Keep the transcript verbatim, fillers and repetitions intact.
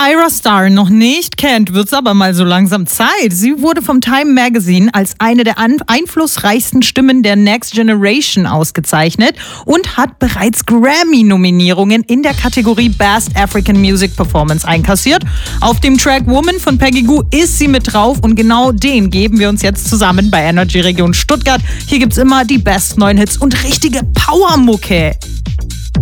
Ira Star noch nicht kennt, wird's aber mal so langsam Zeit. Sie wurde vom Time Magazine als eine der einflussreichsten Stimmen der Next Generation ausgezeichnet und hat bereits Grammy-Nominierungen in der Kategorie Best African Music Performance einkassiert. Auf dem Track Woman von Peggy Gou ist sie mit drauf und genau den geben wir uns jetzt zusammen bei Energy Region Stuttgart. Hier gibt's immer die besten neuen Hits und richtige Powermucke.